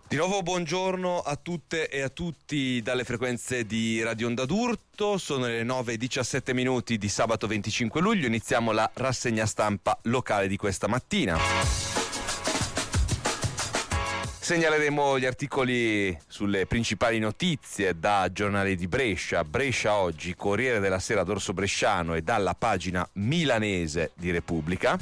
Di nuovo buongiorno a tutte e a tutti dalle frequenze di Radio Onda d'Urto. Sono le 9:17 di sabato 25 luglio. Iniziamo la rassegna stampa locale di questa mattina. Segnaleremo gli articoli sulle principali notizie da Giornale di Brescia, Brescia Oggi, Corriere della Sera d'Orso Bresciano e dalla pagina milanese di Repubblica.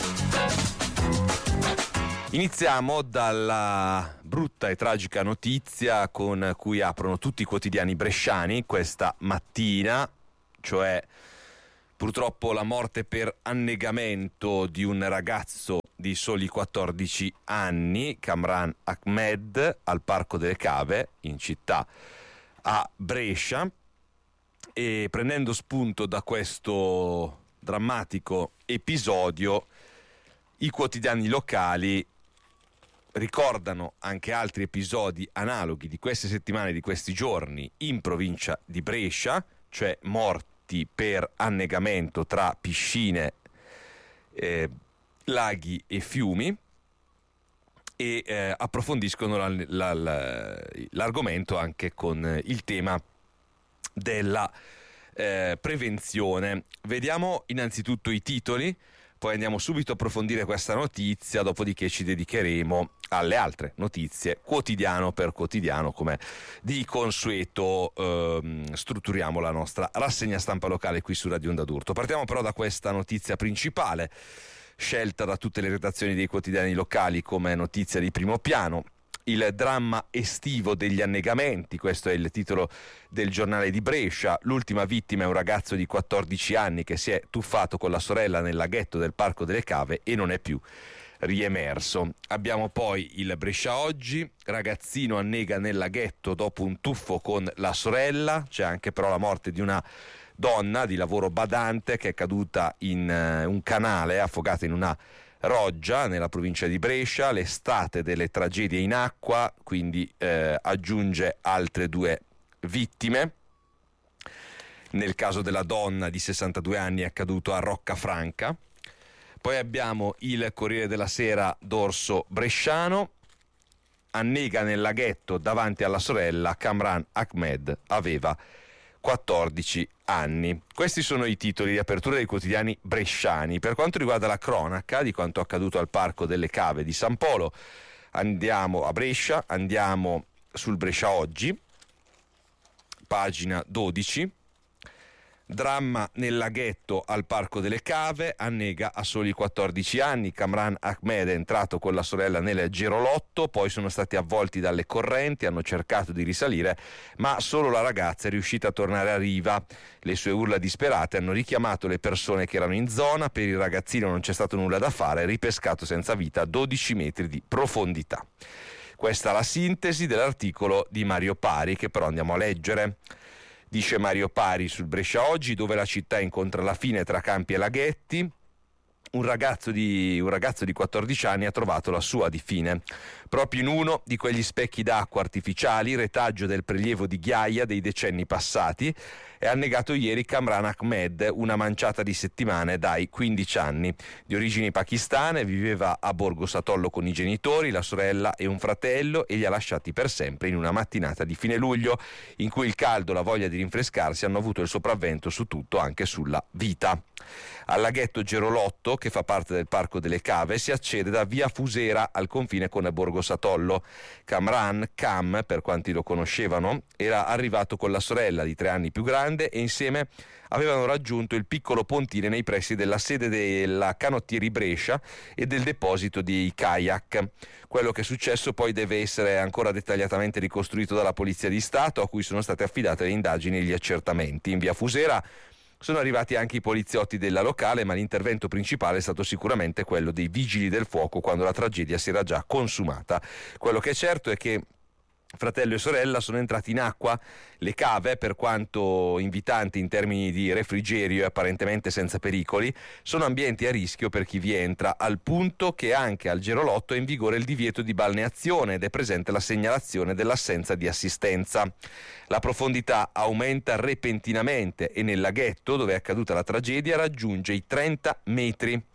Iniziamo dalla brutta e tragica notizia con cui aprono tutti i quotidiani bresciani questa mattina, cioè purtroppo la morte per annegamento di un ragazzo di soli 14 anni, Kamran Ahmed, al Parco delle Cave, in città a Brescia. E prendendo spunto da questo drammatico episodio, i quotidiani locali ricordano anche altri episodi analoghi di queste settimane, di questi giorni, in provincia di Brescia, cioè morti per annegamento tra piscine, laghi e fiumi, e approfondiscono l'argomento anche con il tema della prevenzione. Vediamo innanzitutto i titoli, poi andiamo subito a approfondire questa notizia, dopodiché ci dedicheremo alle altre notizie quotidiano per quotidiano, come di consueto strutturiamo la nostra rassegna stampa locale qui su Radio Onda d'Urto. Partiamo però da questa notizia principale, scelta da tutte le redazioni dei quotidiani locali come notizia di primo piano. Il dramma estivo degli annegamenti, questo è il titolo del Giornale di Brescia. L'ultima vittima è un ragazzo di 14 anni che si è tuffato con la sorella nel laghetto del Parco delle Cave e non è più riemerso. Abbiamo poi il Brescia Oggi, ragazzino annega nel laghetto dopo un tuffo con la sorella. C'è anche però la morte di una donna di lavoro badante che è caduta in un canale, affogata in una roggia nella provincia di Brescia. L'estate delle tragedie in acqua, quindi aggiunge altre 2 vittime. Nel caso della donna di 62 anni è accaduto a Roccafranca. Poi abbiamo il Corriere della Sera d'Orso Bresciano, annega nel laghetto davanti alla sorella, Kamran Ahmed aveva 14 anni. Questi sono i titoli di apertura dei quotidiani bresciani. Per quanto riguarda la cronaca di quanto accaduto al Parco delle Cave di San Polo, andiamo a Brescia, andiamo sul Brescia Oggi, pagina 12. Dramma nel laghetto al Parco delle Cave, annega a soli 14 anni. Kamran Ahmed è entrato con la sorella nel gerolotto, poi sono stati avvolti dalle correnti, hanno cercato di risalire, ma solo la ragazza è riuscita a tornare a riva. Le sue urla disperate hanno richiamato le persone che erano in zona. Per il ragazzino non c'è stato nulla da fare, ripescato senza vita a 12 metri di profondità. Questa è la sintesi dell'articolo di Mario Pari, che però andiamo a leggere. Dice Mario Pari sul Brescia Oggi, dove la città incontra la fine tra campi e laghetti. Un ragazzo di 14 anni ha trovato la sua di fine proprio in uno di quegli specchi d'acqua artificiali, retaggio del prelievo di ghiaia dei decenni passati. È annegato ieri Kamran Ahmed, una manciata di settimane, dai 15 anni. Di origini pakistane, viveva a Borgo Satollo con i genitori, la sorella e un fratello, e li ha lasciati per sempre in una mattinata di fine luglio in cui il caldo e la voglia di rinfrescarsi hanno avuto il sopravvento su tutto, anche sulla vita. Al laghetto Gerolotto, che fa parte del Parco delle Cave, si accede da via Fusera al confine con Borgo Satollo. Kamran, Cam, per quanti lo conoscevano, era arrivato con la sorella di 3 anni più grande e insieme avevano raggiunto il piccolo pontile nei pressi della sede della Canottieri Brescia e del deposito di kayak. Quello che è successo poi deve essere ancora dettagliatamente ricostruito dalla Polizia di Stato, a cui sono state affidate le indagini e gli accertamenti. In via Fusera sono arrivati anche i poliziotti della locale, ma l'intervento principale è stato sicuramente quello dei vigili del fuoco quando la tragedia si era già consumata. Quello che è certo è che fratello e sorella sono entrati in acqua. Le cave, per quanto invitanti in termini di refrigerio e apparentemente senza pericoli, sono ambienti a rischio per chi vi entra, al punto che anche al Gerolotto è in vigore il divieto di balneazione ed è presente la segnalazione dell'assenza di assistenza. La profondità aumenta repentinamente e nel laghetto, dove è accaduta la tragedia, raggiunge i 30 metri.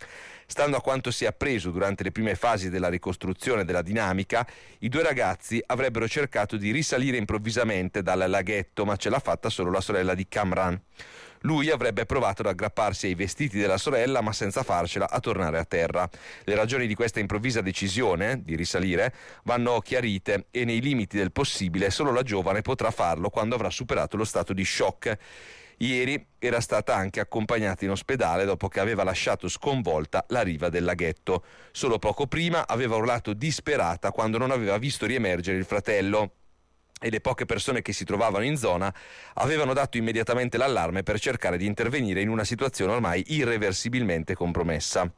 Stando a quanto si è appreso durante le prime fasi della ricostruzione della dinamica, i due ragazzi avrebbero cercato di risalire improvvisamente dal laghetto, ma ce l'ha fatta solo la sorella di Kamran. Lui avrebbe provato ad aggrapparsi ai vestiti della sorella, ma senza farcela a tornare a terra. Le ragioni di questa improvvisa decisione di risalire vanno chiarite e nei limiti del possibile solo la giovane potrà farlo quando avrà superato lo stato di shock. Ieri era stata anche accompagnata in ospedale dopo che aveva lasciato sconvolta la riva del laghetto. Solo poco prima aveva urlato disperata quando non aveva visto riemergere il fratello, e le poche persone che si trovavano in zona avevano dato immediatamente l'allarme per cercare di intervenire in una situazione ormai irreversibilmente compromessa.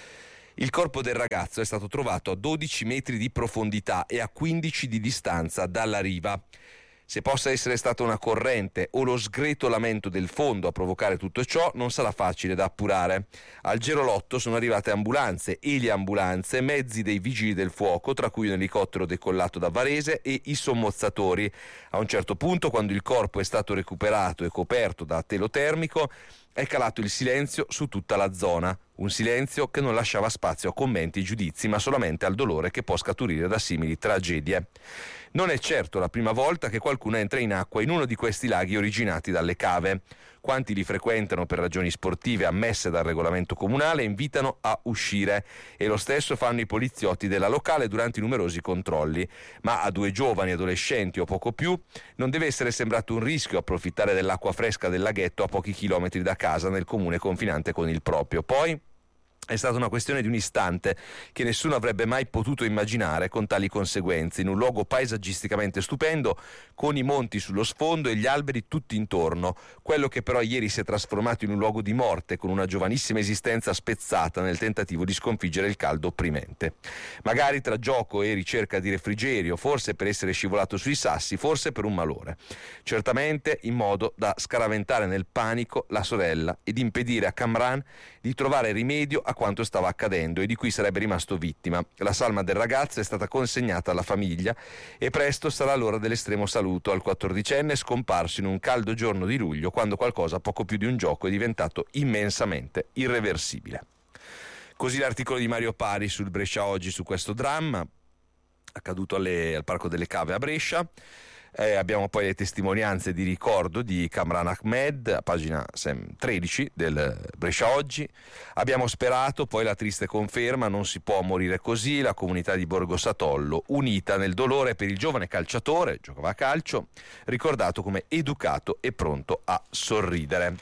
Il corpo del ragazzo è stato trovato a 12 metri di profondità e a 15 di distanza dalla riva. Se possa essere stata una corrente o lo sgretolamento del fondo a provocare tutto ciò, non sarà facile da appurare. Al Gerolotto sono arrivate ambulanze, eliambulanze, mezzi dei vigili del fuoco, tra cui un elicottero decollato da Varese e i sommozzatori. A un certo punto, quando il corpo è stato recuperato e coperto da telo termico, è calato il silenzio su tutta la zona. Un silenzio che non lasciava spazio a commenti e giudizi, ma solamente al dolore che può scaturire da simili tragedie. Non è certo la prima volta che qualcuno entra in acqua in uno di questi laghi originati dalle cave. Quanti li frequentano per ragioni sportive ammesse dal regolamento comunale invitano a uscire, e lo stesso fanno i poliziotti della locale durante i numerosi controlli. Ma a due giovani adolescenti o poco più non deve essere sembrato un rischio approfittare dell'acqua fresca del laghetto a pochi chilometri da casa nel comune confinante con il proprio. Poi è stata una questione di un istante che nessuno avrebbe mai potuto immaginare con tali conseguenze, in un luogo paesaggisticamente stupendo, con i monti sullo sfondo e gli alberi tutti intorno, quello che però ieri si è trasformato in un luogo di morte, con una giovanissima esistenza spezzata nel tentativo di sconfiggere il caldo opprimente. Magari tra gioco e ricerca di refrigerio, forse per essere scivolato sui sassi, forse per un malore. Certamente in modo da scaraventare nel panico la sorella ed impedire a Kamran di trovare rimedio a quanto stava accadendo e di cui sarebbe rimasto vittima. La salma del ragazzo è stata consegnata alla famiglia e presto sarà l'ora dell'estremo saluto al 14enne scomparso in un caldo giorno di luglio, quando qualcosa poco più di un gioco è diventato immensamente irreversibile. Così l'articolo di Mario Pari sul Brescia Oggi su questo dramma accaduto al Parco delle Cave a Brescia. Abbiamo poi le testimonianze di ricordo di Kamran Ahmed, a pagina 13 del Brescia Oggi. Abbiamo sperato, poi la triste conferma: non si può morire così. La comunità di Borgo Satollo unita nel dolore per il giovane calciatore, giocava a calcio, ricordato come educato e pronto a sorridere.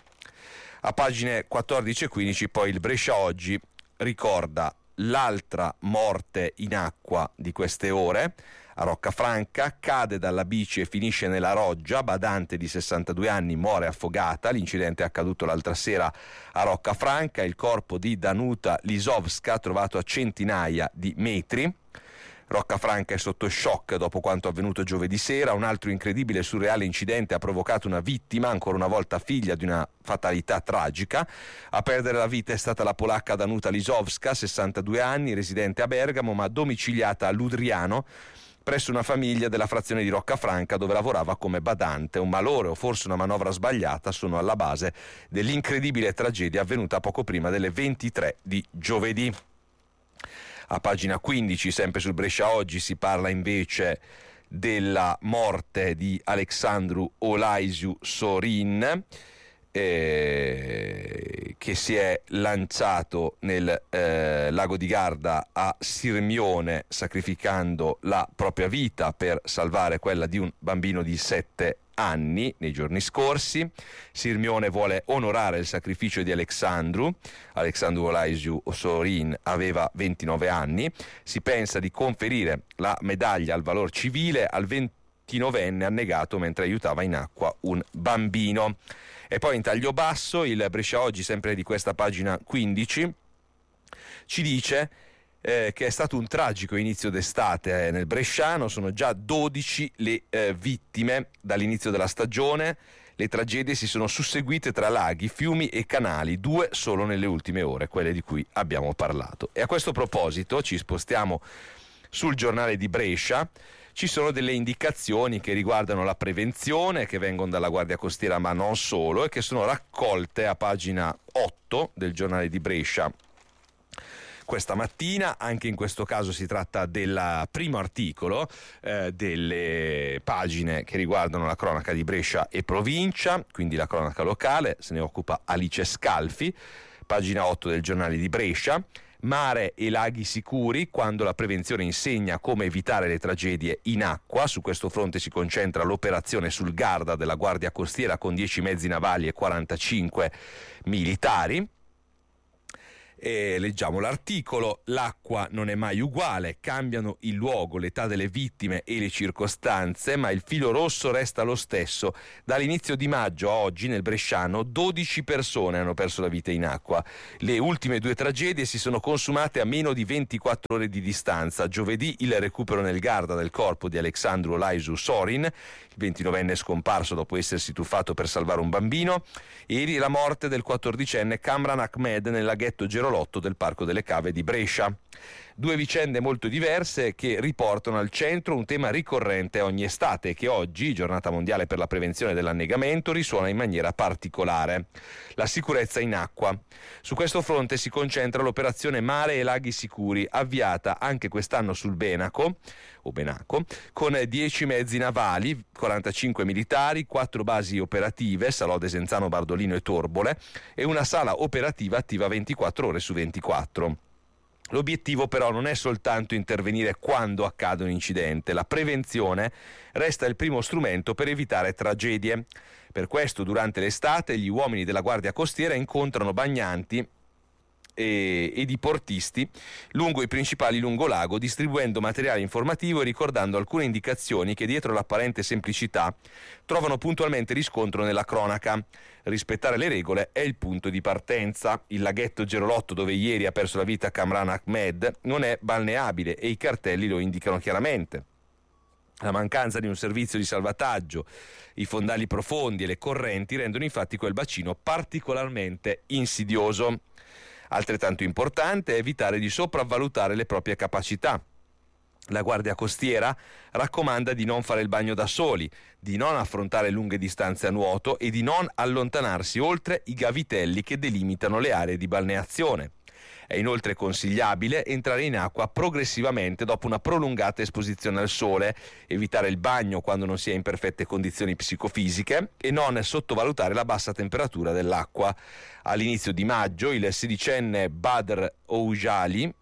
A pagine 14 e 15 poi il Brescia Oggi ricorda l'altra morte in acqua di queste ore. A Roccafranca, cade dalla bici e finisce nella roggia, badante di 62 anni muore affogata. L'incidente è accaduto l'altra sera a Roccafranca. Il corpo di Danuta Lisovska trovato a centinaia di metri. Roccafranca è sotto shock dopo quanto avvenuto giovedì sera. Un altro incredibile e surreale incidente ha provocato una vittima, ancora una volta figlia di una fatalità tragica. A perdere la vita è stata la polacca Danuta Lisovska, 62 anni, residente a Bergamo ma domiciliata a Ludriano, presso una famiglia della frazione di Roccafranca dove lavorava come badante. Un malore o forse una manovra sbagliata sono alla base dell'incredibile tragedia avvenuta poco prima delle 23 di giovedì. A pagina 15, sempre sul Brescia Oggi, si parla invece della morte di Alexandru Olaisiu Sorin, che si è lanciato nel lago di Garda a Sirmione, sacrificando la propria vita per salvare quella di un bambino di 7 anni nei giorni scorsi. Sirmione vuole onorare il sacrificio di Alexandru Olaisiu Sorin aveva 29 anni. Si pensa di conferire la medaglia al valor civile al 29enne annegato mentre aiutava in acqua un bambino. E poi in taglio basso il Brescia Oggi, sempre di questa pagina 15, ci dice che è stato un tragico inizio d'estate nel Bresciano. Sono già 12 le vittime dall'inizio della stagione. Le tragedie si sono susseguite tra laghi, fiumi e canali, 2 solo nelle ultime ore, quelle di cui abbiamo parlato. E a questo proposito ci spostiamo sul giornale di Brescia. Ci sono delle indicazioni che riguardano la prevenzione, che vengono dalla Guardia Costiera ma non solo, e che sono raccolte a pagina 8 del giornale di Brescia Questa mattina, anche in questo caso si tratta del primo articolo delle pagine che riguardano la cronaca di Brescia e provincia, quindi la cronaca locale, se ne occupa Alice Scalfi, pagina 8 del giornale di Brescia. Mare e laghi sicuri, quando la prevenzione insegna come evitare le tragedie in acqua. Su questo fronte si concentra l'operazione sul Garda della Guardia Costiera con 10 mezzi navali e 45 militari. E leggiamo l'articolo: l'acqua non è mai uguale, cambiano il luogo, l'età delle vittime e le circostanze, ma il filo rosso resta lo stesso. Dall'inizio di maggio a oggi nel Bresciano 12 persone hanno perso la vita in acqua. Le ultime 2 tragedie si sono consumate a meno di 24 ore di distanza. Giovedì il recupero nel Garda del corpo di Alexandru Olaizu Sorin, il 29enne scomparso dopo essersi tuffato per salvare un bambino. Ieri la morte del 14enne Kamran Ahmed nel laghetto Gerolotto del Parco delle Cave di Brescia. 2 vicende molto diverse che riportano al centro un tema ricorrente ogni estate e che oggi, giornata mondiale per la prevenzione dell'annegamento, risuona in maniera particolare: la sicurezza in acqua. Su questo fronte si concentra l'operazione Mare e Laghi Sicuri, avviata anche quest'anno sul Benaco, con 10 mezzi navali, 45 militari, 4 basi operative, Salò, Desenzano, Bardolino e Torbole, e una sala operativa attiva 24 ore su 24. L'obiettivo però non è soltanto intervenire quando accade un incidente, la prevenzione resta il primo strumento per evitare tragedie. Per questo durante l'estate gli uomini della Guardia Costiera incontrano bagnanti e diportisti lungo i principali lungolago, distribuendo materiale informativo e ricordando alcune indicazioni che dietro l'apparente semplicità trovano puntualmente riscontro nella cronaca. Rispettare le regole è il punto di partenza. Il laghetto Gerolotto, dove ieri ha perso la vita Kamran Ahmed, non è balneabile e i cartelli lo indicano chiaramente. La mancanza di un servizio di salvataggio, i fondali profondi e le correnti rendono infatti quel bacino particolarmente insidioso. Altrettanto importante è evitare di sopravvalutare le proprie capacità. La Guardia Costiera raccomanda di non fare il bagno da soli, di non affrontare lunghe distanze a nuoto e di non allontanarsi oltre i gavitelli che delimitano le aree di balneazione. È inoltre consigliabile entrare in acqua progressivamente dopo una prolungata esposizione al sole, evitare il bagno quando non si è in perfette condizioni psicofisiche e non sottovalutare la bassa temperatura dell'acqua. All'inizio di maggio il 16enne Badr Ouagil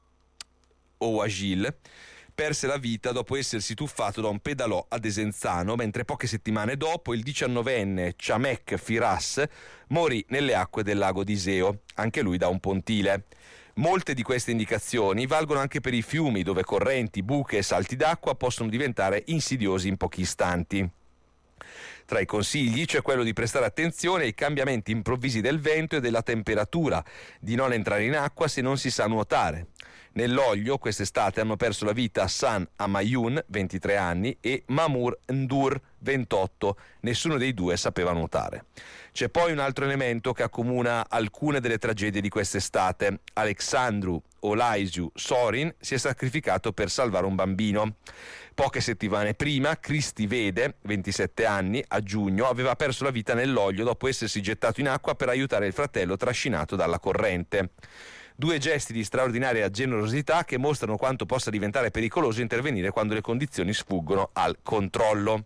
perse la vita dopo essersi tuffato da un pedalò a Desenzano, mentre poche settimane dopo il 19enne Chamek Firas morì nelle acque del lago di Iseo, anche lui da un pontile. Molte di queste indicazioni valgono anche per i fiumi, dove correnti, buche e salti d'acqua possono diventare insidiosi in pochi istanti. Tra i consigli c'è quello di prestare attenzione ai cambiamenti improvvisi del vento e della temperatura, di non entrare in acqua se non si sa nuotare. Nell'Oglio quest'estate hanno perso la vita Hassan Amayun, 23 anni, e Mamour Ndur, 28. Nessuno dei due sapeva nuotare. C'è poi un altro elemento che accomuna alcune delle tragedie di quest'estate. Alexandru Olaizu Sorin si è sacrificato per salvare un bambino. Poche settimane prima, Cristi Vede, 27 anni, a giugno, aveva perso la vita nell'Oglio dopo essersi gettato in acqua per aiutare il fratello trascinato dalla corrente. 2 gesti di straordinaria generosità che mostrano quanto possa diventare pericoloso intervenire quando le condizioni sfuggono al controllo.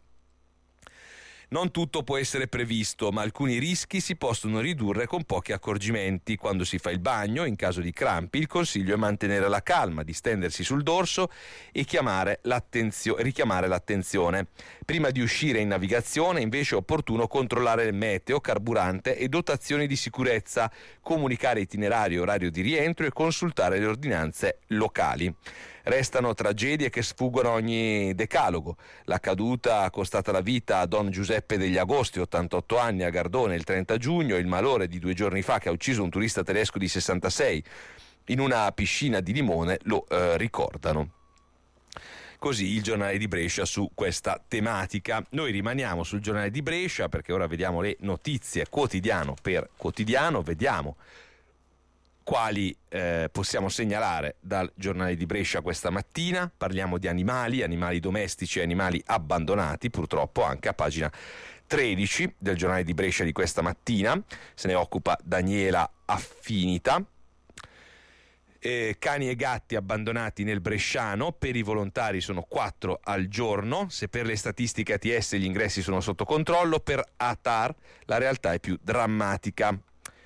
Non tutto può essere previsto, ma alcuni rischi si possono ridurre con pochi accorgimenti. Quando si fa il bagno, in caso di crampi, il consiglio è mantenere la calma, distendersi sul dorso e richiamare l'attenzione. Prima di uscire in navigazione, invece, è opportuno controllare il meteo, carburante e dotazioni di sicurezza, comunicare itinerario e orario di rientro e consultare le ordinanze locali. Restano tragedie che sfuggono a ogni decalogo. La caduta costata la vita a Don Giuseppe degli Agosti, 88 anni, a Gardone il 30 giugno, il malore di 2 giorni fa che ha ucciso un turista tedesco di 66 in una piscina di Limone lo ricordano. Così il giornale di Brescia su questa tematica. Noi rimaniamo sul giornale di Brescia perché ora vediamo le notizie quotidiano per quotidiano, vediamo quali possiamo segnalare dal giornale di Brescia questa mattina. Parliamo di animali domestici e animali abbandonati, purtroppo anche a pagina 13 del giornale di Brescia di questa mattina. Se ne occupa Daniela Affinita. Cani e gatti abbandonati nel bresciano, per i volontari sono 4 al giorno. Se per le statistiche ATS gli ingressi sono sotto controllo, per ATAR la realtà è più drammatica.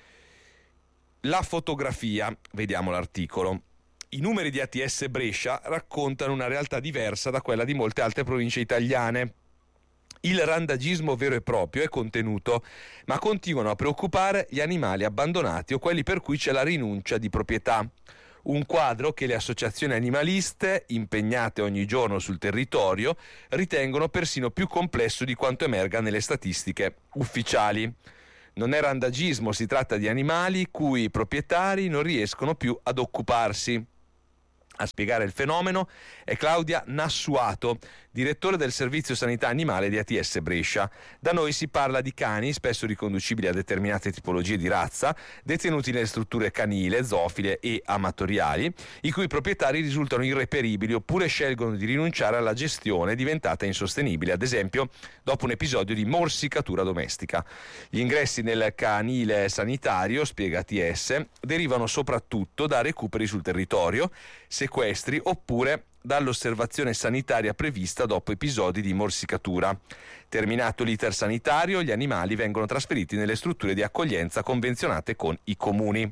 La fotografia, vediamo l'articolo. I numeri di ATS Brescia raccontano una realtà diversa da quella di molte altre province italiane. Il randagismo vero e proprio è contenuto, ma continuano a preoccupare gli animali abbandonati o quelli per cui c'è la rinuncia di proprietà. Un quadro che le associazioni animaliste, impegnate ogni giorno sul territorio, ritengono persino più complesso di quanto emerga nelle statistiche ufficiali. Non è randagismo, si tratta di animali cui i proprietari non riescono più ad occuparsi. A spiegare il fenomeno è Claudia Nassuato, direttore del Servizio Sanità Animale di ATS Brescia. Da noi si parla di cani, spesso riconducibili a determinate tipologie di razza, detenuti nelle strutture canile, zoofile e amatoriali, i cui proprietari risultano irreperibili oppure scelgono di rinunciare alla gestione diventata insostenibile, ad esempio dopo un episodio di morsicatura domestica. Gli ingressi nel canile sanitario, spiega ATS, derivano soprattutto da recuperi sul territorio, sequestri oppure dall'osservazione sanitaria prevista dopo episodi di morsicatura. Terminato l'iter sanitario, gli animali vengono trasferiti nelle strutture di accoglienza convenzionate con i comuni.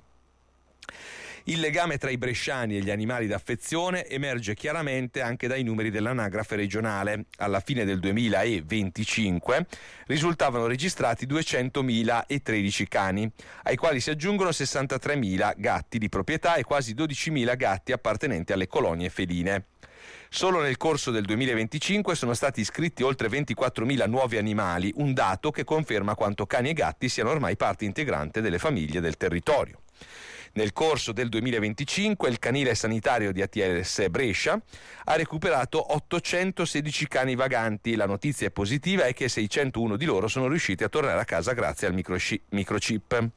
Il legame tra i bresciani e gli animali d'affezione emerge chiaramente anche dai numeri dell'anagrafe regionale. Alla fine del 2025 risultavano registrati 200.013 cani, ai quali si aggiungono 63.000 gatti di proprietà e quasi 12.000 gatti appartenenti alle colonie feline. Solo nel corso del 2025 sono stati iscritti oltre 24.000 nuovi animali, un dato che conferma quanto cani e gatti siano ormai parte integrante delle famiglie del territorio. Nel corso del 2025 il canile sanitario di ATS Brescia ha recuperato 816 cani vaganti. La notizia positiva è che 601 di loro sono riusciti a tornare a casa grazie al microchip.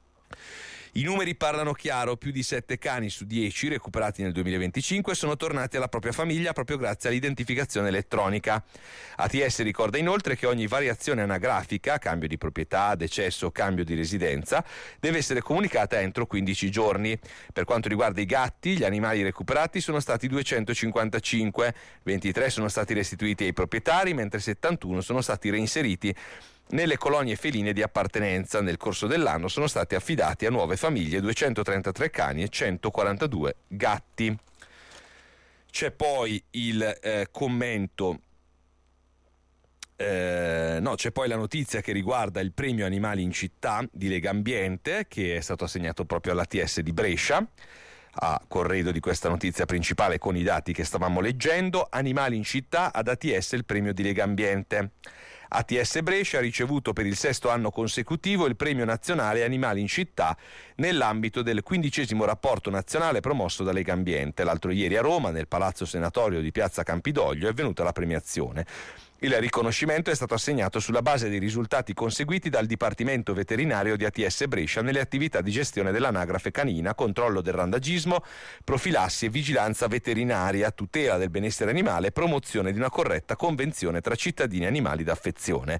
I numeri parlano chiaro, più di 7 cani su 10 recuperati nel 2025 sono tornati alla propria famiglia proprio grazie all'identificazione elettronica. ATS ricorda inoltre che ogni variazione anagrafica, cambio di proprietà, decesso o cambio di residenza, deve essere comunicata entro 15 giorni. Per quanto riguarda i gatti, gli animali recuperati sono stati 255, 23 sono stati restituiti ai proprietari, mentre 71 sono stati reinseriti nelle colonie feline di appartenenza. Nel corso dell'anno sono stati affidati a nuove famiglie 233 cani e 142 gatti. C'è poi il commento, c'è poi la notizia che riguarda il premio Animali in città di Legambiente, che è stato assegnato proprio all'ATS di Brescia. A corredo di questa notizia principale con i dati che stavamo leggendo, Animali in città ad ATS il premio di Legambiente. ATS Brescia ha ricevuto per il 6º anno consecutivo il premio nazionale Animali in città nell'ambito del 15° rapporto nazionale promosso da Legambiente. L'altro ieri a Roma, nel Palazzo Senatorio di Piazza Campidoglio, è venuta la premiazione. Il riconoscimento è stato assegnato sulla base dei risultati conseguiti dal Dipartimento Veterinario di ATS Brescia nelle attività di gestione dell'anagrafe canina, controllo del randagismo, profilassi e vigilanza veterinaria, tutela del benessere animale e promozione di una corretta convenzione tra cittadini e animali d'affezione.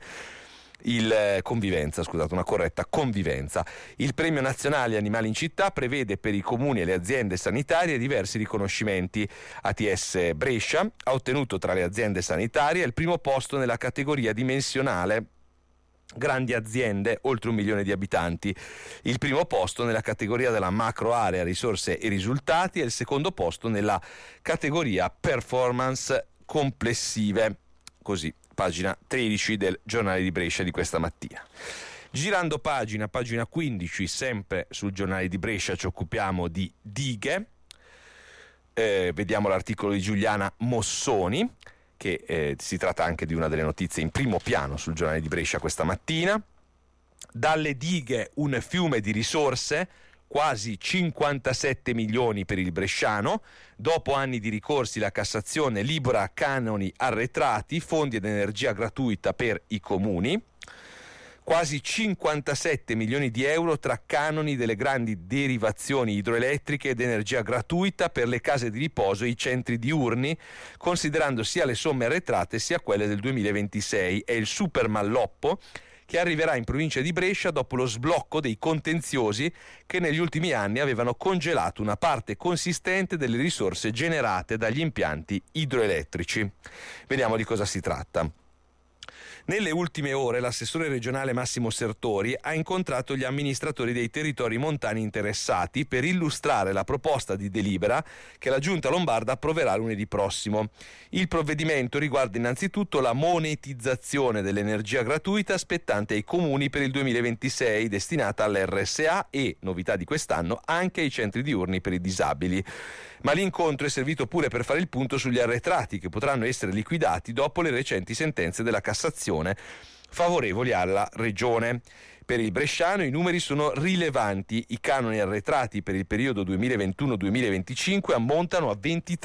Una corretta convivenza. Il premio nazionale Animali in città prevede per i comuni e le aziende sanitarie diversi riconoscimenti. ATS Brescia ha ottenuto tra le aziende sanitarie il primo posto nella categoria dimensionale grandi aziende oltre 1 milione di abitanti, il primo posto nella categoria della macro area risorse e risultati e il secondo posto nella categoria performance complessive. Così, pagina 13 del Giornale di Brescia di questa mattina. Girando pagina 15, sempre sul Giornale di Brescia ci occupiamo di dighe. Vediamo l'articolo di Giuliana Mossoni, che si tratta anche di una delle notizie in primo piano sul Giornale di Brescia questa mattina. Dalle dighe un fiume di risorse, quasi 57 milioni per il bresciano. Dopo anni di ricorsi la Cassazione libera canoni arretrati, fondi ed energia gratuita per i comuni. quasi 57 milioni di euro tra canoni delle grandi derivazioni idroelettriche ed energia gratuita per le case di riposo e i centri diurni, considerando sia le somme arretrate sia quelle del 2026. È il super malloppo che arriverà in provincia di Brescia dopo lo sblocco dei contenziosi che negli ultimi anni avevano congelato una parte consistente delle risorse generate dagli impianti idroelettrici. Vediamo di cosa si tratta. Nelle ultime ore l'assessore regionale Massimo Sertori ha incontrato gli amministratori dei territori montani interessati per illustrare la proposta di delibera che la Giunta Lombarda approverà lunedì prossimo. Il provvedimento riguarda innanzitutto la monetizzazione dell'energia gratuita spettante ai comuni per il 2026, destinata all'RSA e, novità di quest'anno, anche ai centri diurni per i disabili. Ma l'incontro è servito pure per fare il punto sugli arretrati che potranno essere liquidati dopo le recenti sentenze della Cassazione favorevoli alla Regione. Per il bresciano i numeri sono rilevanti. I canoni arretrati per il periodo 2021-2025 ammontano a 23